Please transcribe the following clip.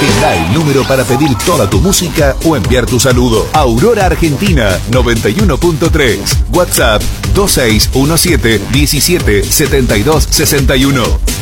Agenda el número para pedir toda tu música o enviar tu saludo. Aurora Argentina 91.3. WhatsApp 2617 17 72 61.